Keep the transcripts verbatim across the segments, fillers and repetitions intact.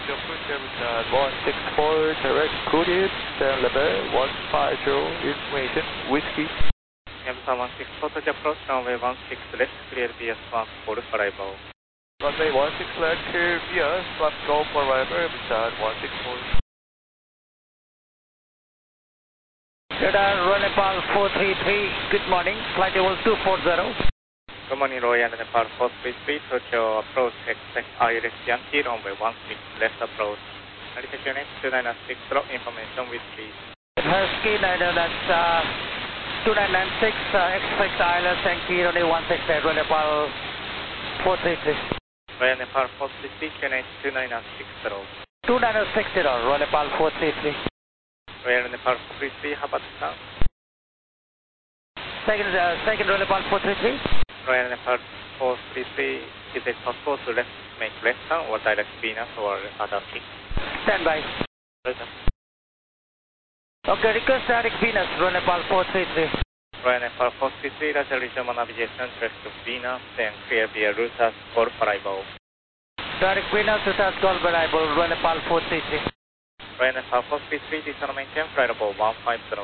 Tokyo Approach Airbus one six four, direct coded, stand level one five zero, information, whiskey. Airbus one six four, Tokyo Approach, runway one six left, clear V S one for arrival. Runway one six left, clear V S one go for arrival, Airbus one six four. Radar, Royal Nepal four three three, good morning, flight level two four zero. Good morning, Royal Nepal four three three, Tokyo Approach, expect I L S Yankee, runway one six left approach. Altitude unit two nine six zero, information with please. Husky, that's uh, two nine nine six, uh, expect I L S Yankee, runway one six left, Royal Nepal four three three. Royal Nepal four three three, unit two nine six zero. two nine six zero, Royal Nepal four three three. Royal Nepal four three three, how about now? Second, uh, second Royal Nepal four three three. Royal Nepal four three three, is it possible to left, make left turn or direct Venus or other thing? Stand by. Roger. Okay, request direct Venus, Royal Nepal four three three. Royal Nepal four three three, Roger, regional navigation, direct to Venus, then clear via Routers, Golf arrival. Direct Venus, Routers, Golf arrival, Royal Nepal four three three. Royal Nepal four three three, descend maintain, flight level one five zero.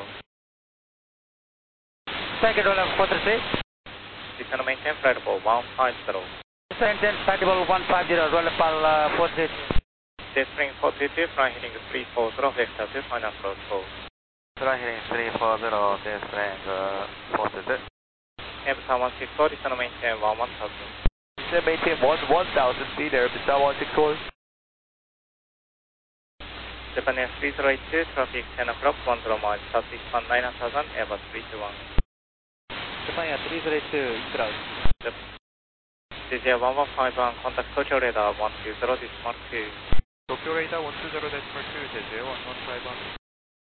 Second Royal Nepal four three three. Descend maintain, flight level one five zero. Descend maintain, flight level one five zero, Royal Nepal uh, four three three. Jetstream four three three, flying heading three four zero, vector two, final approach four. Flying heading three four zero, Jetstream four three three. Airbus one six four, descend maintain one one thousand. Descend maintain one one thousand feet, Airbus one six four. Japan Air three zero eight two, traffic ten o'clock, one zero miles, southeast one nine thousand, Airbus three two one. Japan Air three zero eight two, inbound. Yep. D J one one five one, contact Tokyo radar one two zero, this mark two. Tokyo radar one two zero, decimal two, J J one one five one.